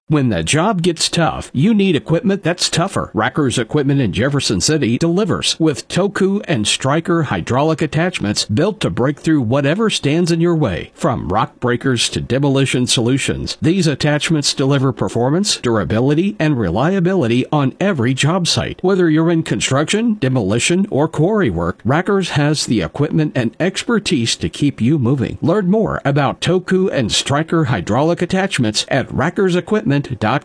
When the job gets tough, you need equipment that's tougher. Racker's Equipment in Jefferson City delivers with Toku and Stryker hydraulic attachments built to break through whatever stands in your way. From rock breakers to demolition solutions, these attachments deliver performance, durability, and reliability on every job site. Whether you're in construction, demolition, or quarry work, Racker's has the equipment and expertise to keep you moving. Learn more about Toku and Stryker hydraulic attachments at rackersequipment.com.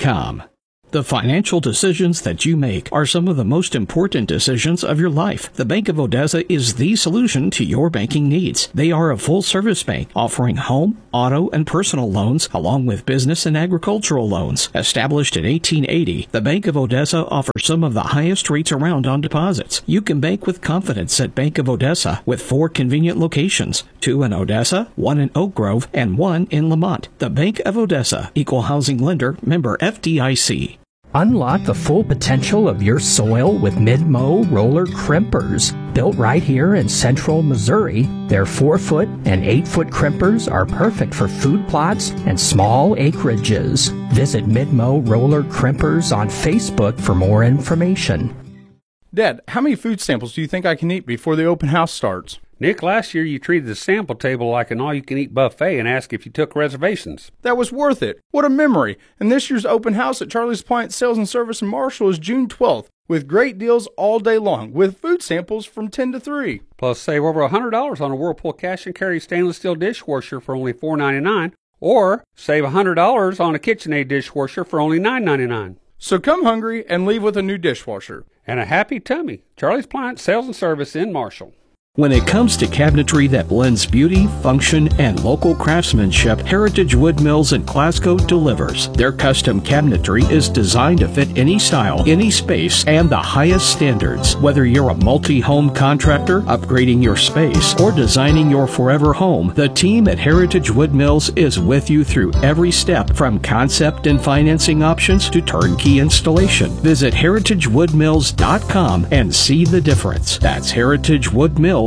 The financial decisions that you make are some of the most important decisions of your life. The Bank of Odessa is the solution to your banking needs. They are a full-service bank offering home, auto, and personal loans along with business and agricultural loans. Established in 1880, the Bank of Odessa offers some of the highest rates around on deposits. You can bank with confidence at Bank of Odessa with 4 convenient locations, 2 in Odessa, 1 in Oak Grove, and 1 in Lamont. The Bank of Odessa, Equal Housing Lender, member FDIC. Unlock the full potential of your soil with Mid-Mow roller crimpers. Built right here in central Missouri, their 4-foot and 8-foot crimpers are perfect for food plots and small acreages. Visit Mid-Mow roller crimpers on Facebook for more information. Dad, how many food samples do you think I can eat before the open house starts? Nick, last year you treated the sample table like an all-you-can-eat buffet and asked if you took reservations. That was worth it. What a memory. And this year's open house at Charlie's Appliance Sales and Service in Marshall is June 12th, with great deals all day long, with food samples from 10 to 3. Plus, save over $100 on a Whirlpool cash and carry stainless steel dishwasher for only $4.99, or save $100 on a KitchenAid dishwasher for only $9.99. So come hungry and leave with a new dishwasher. And a happy tummy. Charlie's Appliance Sales and Service in Marshall. When it comes to cabinetry that blends beauty, function, and local craftsmanship, Heritage Wood Mills in Glasgow delivers. Their custom cabinetry is designed to fit any style, any space, and the highest standards. Whether you're a multi-home contractor, upgrading your space, or designing your forever home, the team at Heritage Wood Mills is with you through every step, from concept and financing options to turnkey installation. Visit heritagewoodmills.com and see the difference. That's heritagewoodmills.com.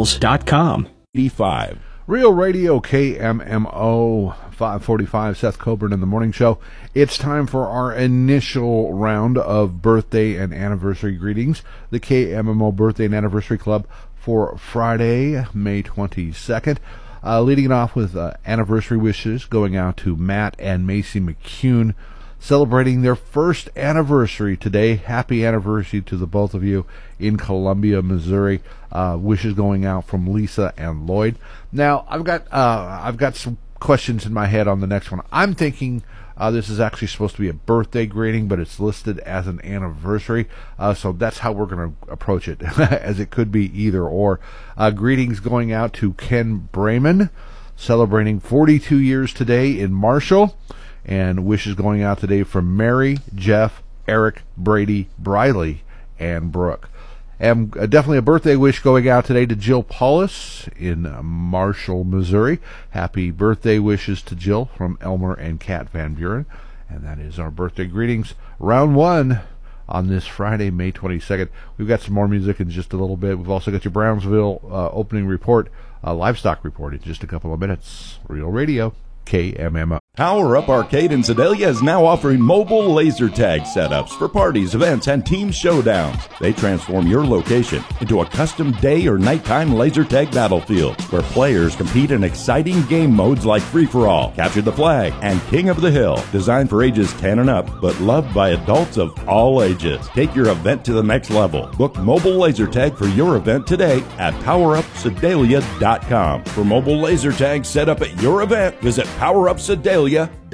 85. Real Radio KMMO 545, Seth Coburn in the Morning Show. It's time for our initial round of birthday and anniversary greetings. The KMMO Birthday and Anniversary Club for Friday, May 22nd. Leading it off with anniversary wishes going out to Matt and Macy McCune, celebrating their first anniversary today. Happy anniversary to the both of you in Columbia, Missouri. Wishes going out from Lisa and Lloyd. Now, I've got some questions in my head on the next one. I'm thinking this is actually supposed to be a birthday greeting, but it's listed as an anniversary. So that's how we're going to approach it, as it could be either or. Greetings going out to Ken Brayman, celebrating 42 years today in Marshall. And wishes going out today from Mary, Jeff, Eric, Brady, Briley, and Brooke. And definitely a birthday wish going out today to Jill Paulus in Marshall, Missouri. Happy birthday wishes to Jill from Elmer and Kat Van Buren. And that is our birthday greetings. Round 1 on this Friday, May 22nd. We've got some more music in just a little bit. We've also got your Brownsville opening report, livestock report in just a couple of minutes. Real Radio, KMMO. Power Up Arcade in Sedalia is now offering mobile laser tag setups for parties, events, and team showdowns. They transform your location into a custom day or nighttime laser tag battlefield where players compete in exciting game modes like Free-for-All, Capture the Flag, and King of the Hill. Designed for ages 10 and up, but loved by adults of all ages. Take your event to the next level. Book mobile laser tag for your event today at PowerUpSedalia.com. For mobile laser tag set up at your event, visit PowerUpSedalia.com.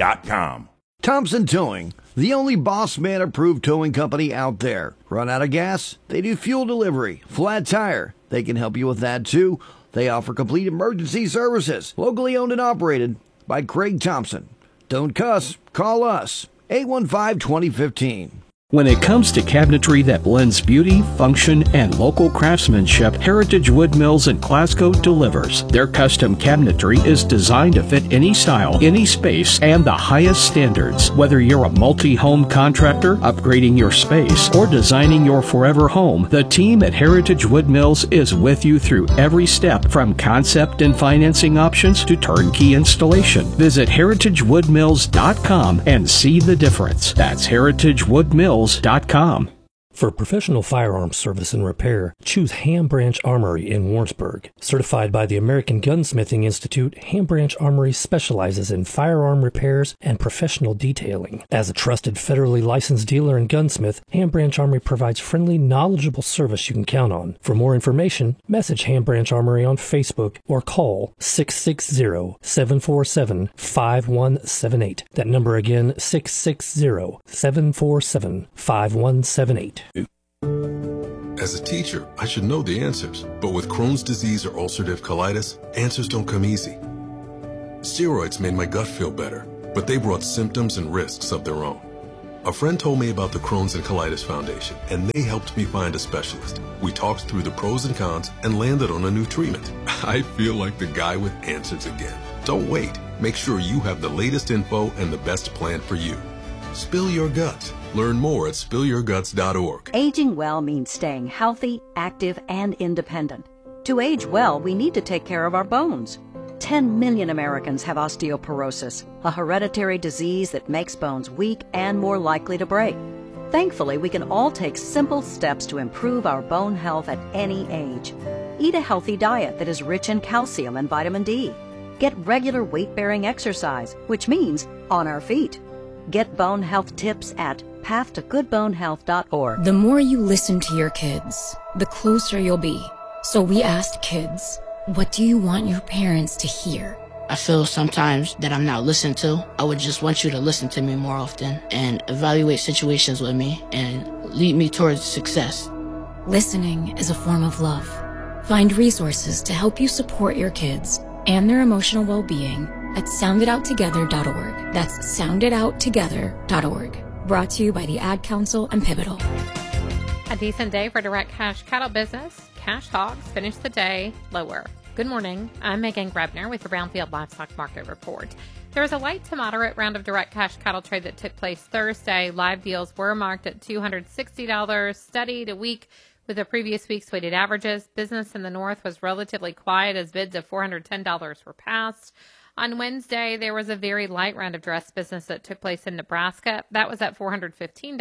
Thompson Towing, the only Boss Man approved towing company out there. Run out of gas? They do fuel delivery. Flat tire? They can help you with that too. They offer complete emergency services. Locally owned and operated by Craig Thompson. Don't cuss. Call us. 815-2015. When it comes to cabinetry that blends beauty, function, and local craftsmanship, Heritage Wood Mills in Glasgow delivers. Their custom cabinetry is designed to fit any style, any space, and the highest standards. Whether you're a multi-home contractor, upgrading your space, or designing your forever home, the team at Heritage Wood Mills is with you through every step, from concept and financing options to turnkey installation. Visit heritagewoodmills.com and see the difference. That's heritagewoodmills.com. For professional firearms service and repair, choose Ham Branch Armory in Warrensburg. Certified by the American Gunsmithing Institute, Ham Branch Armory specializes in firearm repairs and professional detailing. As a trusted federally licensed dealer and gunsmith, Ham Branch Armory provides friendly, knowledgeable service you can count on. For more information, message Ham Branch Armory on Facebook or call 660-747-5178. That number again, 660-747-5178. As a teacher, I should know the answers, but with Crohn's disease or ulcerative colitis, answers don't come easy. Steroids made my gut feel better, but they brought symptoms and risks of their own. A friend told me about the Crohn's and Colitis Foundation, and they helped me find a specialist. We talked through the pros and cons and landed on a new treatment. I feel like the guy with answers again. Don't wait. Make sure you have the latest info and the best plan for you. Spill your guts. Learn more at spillyourguts.org. Aging well means staying healthy, active, and independent. To age well, we need to take care of our bones. 10 million Americans have osteoporosis, a hereditary disease that makes bones weak and more likely to break. Thankfully, we can all take simple steps to improve our bone health at any age. Eat a healthy diet that is rich in calcium and vitamin D. Get regular weight-bearing exercise, which means on our feet. Get bone health tips at pathtogoodbonehealth.org. The more you listen to your kids, the closer you'll be. So we asked kids, what do you want your parents to hear? I feel sometimes that I'm not listened to. I would just want you to listen to me more often and evaluate situations with me and lead me towards success. Listening is a form of love. Find resources to help you support your kids and their emotional well-being at sounditouttogether.org. That's sounditouttogether.org. Brought to you by the Ad Council and Pivotal. A decent day for direct cash cattle business. Cash hogs finished the day lower. Good morning. I'm Megan Grebner with the Brownfield Livestock Market Report. There was a light to moderate round of direct cash cattle trade that took place Thursday. Live deals were marked at $260, steady to weak with the previous week's weighted averages. Business in the north was relatively quiet as bids of $410 were passed. On Wednesday, there was a very light round of dress business that took place in Nebraska. That was at $415,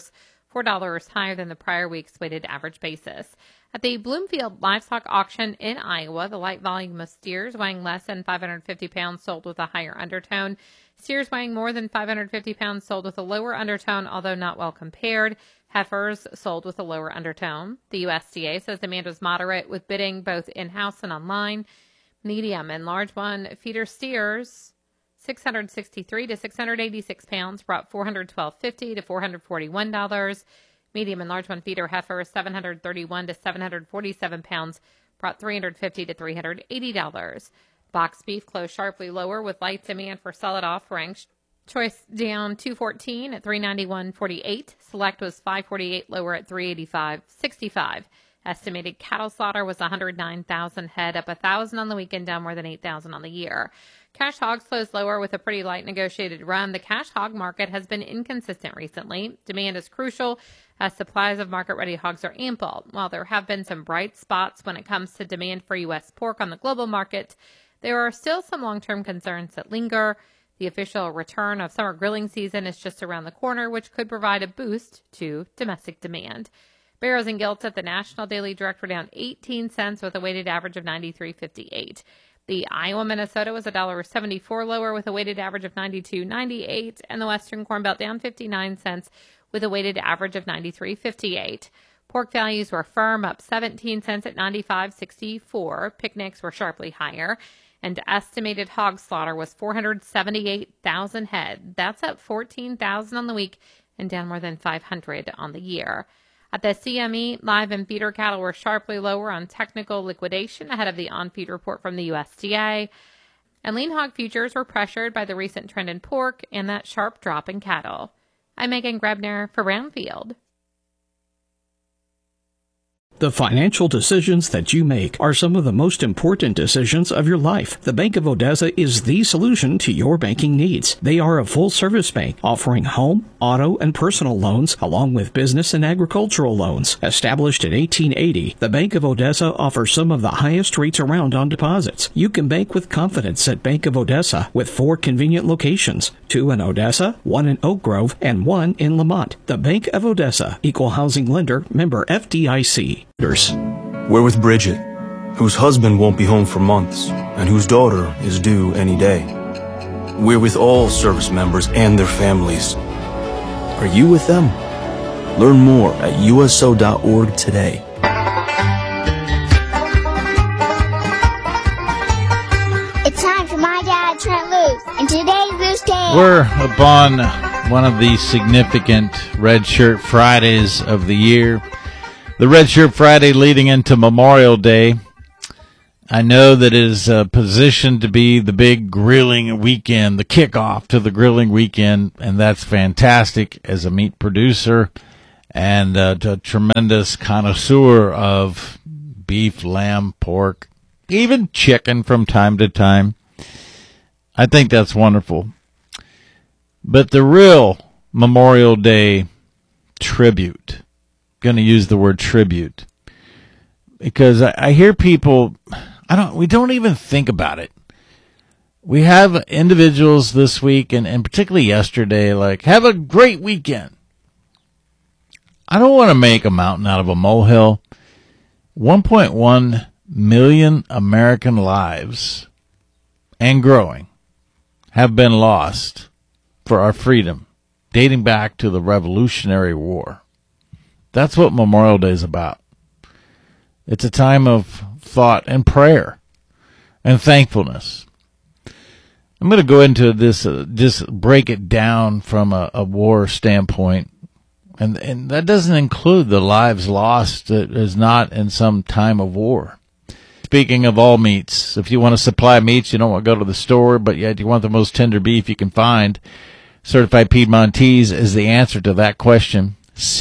$4 higher than the prior week's weighted average basis. At the Bloomfield Livestock Auction in Iowa, the light volume of steers weighing less than 550 pounds sold with a higher undertone. Steers weighing more than 550 pounds sold with a lower undertone, although not well compared. Heifers sold with a lower undertone. The USDA says demand was moderate with bidding both in-house and online. Medium and large one feeder steers, 663 to 686 pounds, brought $412.50 to $441. Medium and large one feeder heifers, 731 to 747 pounds, brought $350 to $380. Box beef closed sharply lower with light demand for solid offerings. Choice down $214 at $391.48. Select was $548 lower at $385.65. Estimated cattle slaughter was 109,000 head, up 1,000 on the weekend, down more than 8,000 on the year. Cash hogs closed lower with a pretty light negotiated run. The cash hog market has been inconsistent recently. Demand is crucial as supplies of market-ready hogs are ample. While there have been some bright spots when it comes to demand for U.S. pork on the global market, there are still some long-term concerns that linger. The official return of summer grilling season is just around the corner, which could provide a boost to domestic demand. Barrows and Gilts at the National Daily Direct were down 18 cents with a weighted average of 93.58. The Iowa Minnesota was $1.74 lower with a weighted average of 92.98, and the Western Corn Belt down 59 cents with a weighted average of 93.58. Pork values were firm, up 17 cents at 95.64. Picnics were sharply higher, and estimated hog slaughter was 478,000 head. That's up 14,000 on the week and down more than 500 on the year. At the CME, live and feeder cattle were sharply lower on technical liquidation ahead of the on-feed report from the USDA. And lean hog futures were pressured by the recent trend in pork and that sharp drop in cattle. I'm Megan Grebner for Brownfield. The financial decisions that you make are some of the most important decisions of your life. The Bank of Odessa is the solution to your banking needs. They are a full-service bank offering home, auto, and personal loans, along with business and agricultural loans. Established in 1880, the Bank of Odessa offers some of the highest rates around on deposits. You can bank with confidence at Bank of Odessa with 4 convenient locations, 2 in Odessa, 1 in Oak Grove, and 1 in Lamont. The Bank of Odessa, Equal Housing Lender, member FDIC. We're with Bridget, whose husband won't be home for months, and whose daughter is due any day. We're with all service members and their families. Are you with them? Learn more at uso.org today. It's time for My Dad, Trent Luce, and today's Luce Day. We're upon one of the significant Red Shirt Fridays of the year. The Red Shirt Friday leading into Memorial Day. I know that it is positioned to be the big grilling weekend, the kickoff to the grilling weekend, and that's fantastic as a meat producer and a tremendous connoisseur of beef, lamb, pork, even chicken from time to time. I think that's wonderful. But the real Memorial Day tribute, going to use the word tribute, because I hear people, we don't even think about it. We have individuals this week and particularly yesterday, like, have a great weekend. I don't want to make a mountain out of a molehill. 1.1 million American lives, and growing, have been lost for our freedom, dating back to the Revolutionary War. That's what Memorial Day is about. It's a time of thought and prayer and thankfulness. I'm going to go into this, just break it down from a war standpoint. And that doesn't include the lives lost that is not in some time of war. Speaking of all meats, if you want to supply meats, you don't want to go to the store, but yet you want the most tender beef you can find, Certified Piedmontese is the answer to that question.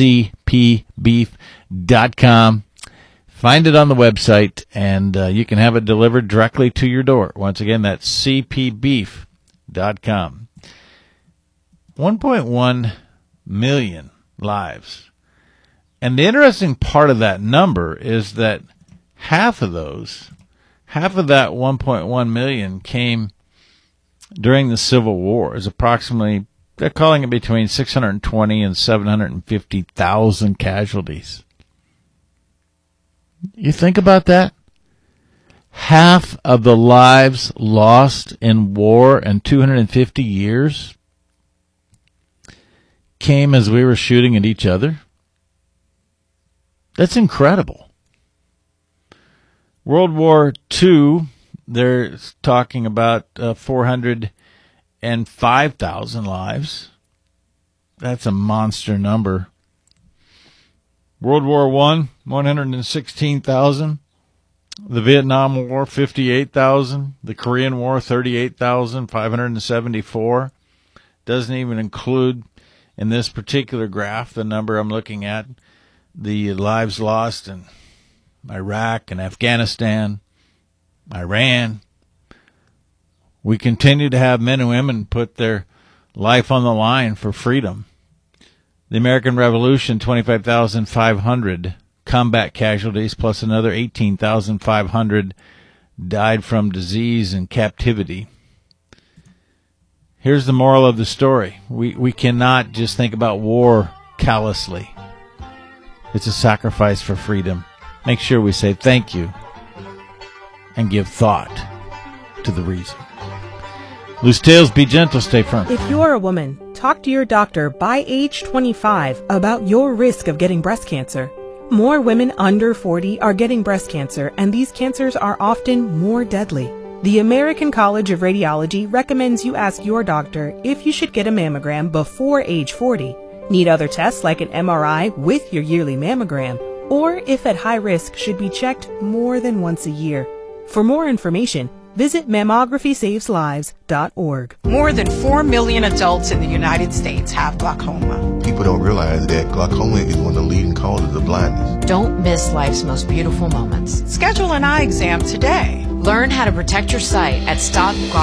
cpbeef.com. Find it on the website, and you can have it delivered directly to your door. Once again, that's cpbeef.com. 1.1 million lives. And the interesting part of that number is that half of that 1.1 million came during the Civil War. Is approximately, they're calling it between 620 and 750,000 casualties. You think about that? Half of the lives lost in war in 250 years came as we were shooting at each other. That's incredible. World War II, they're talking about 405,000 lives. That's a monster number. World War I, 116,000. The Vietnam War, 58,000. The Korean War, 38,574. Doesn't even include, in this particular graph, the number I'm looking at, the lives lost in Iraq and Afghanistan, Iran. We continue to have men and women put their life on the line for freedom. The American Revolution, 25,500 combat casualties, plus another 18,500 died from disease and captivity. Here's the moral of the story. We cannot just think about war callously. It's a sacrifice for freedom. Make sure we say thank you and give thought to the reason. Loose tales, be gentle, stay firm. If you're a woman, talk to your doctor by age 25 about your risk of getting breast cancer. More women under 40 are getting breast cancer, and these cancers are often more deadly. The American College of Radiology recommends you ask your doctor if you should get a mammogram before age 40, need other tests like an MRI with your yearly mammogram, or if at high risk should be checked more than once a year. For more information, Visit mammography-saves-lives.org. More than 4 million adults in the United States have glaucoma. People don't realize that glaucoma is one of the leading causes of blindness. Don't miss life's most beautiful moments. Schedule an eye exam today. Learn how to protect your sight at StopGlaucoma.